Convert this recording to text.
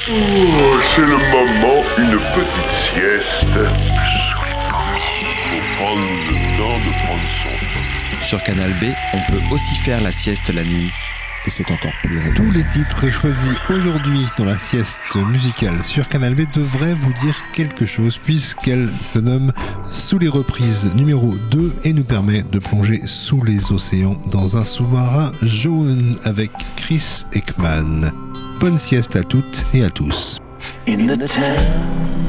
Oh, c'est le moment, une petite sieste. Faut prendre le temps de prendre son temps. Sur Canal B, on peut aussi faire la sieste la nuit. Et c'est encore plus reposant. Tous les titres choisis aujourd'hui dans la sieste musicale sur Canal B devraient vous dire quelque chose puisqu'elle se nomme Sous les reprises numéro 2 et nous permet de plonger sous les océans dans un sous-marin jaune avec Chris Ekman. Bonne sieste à toutes et à tous. In the town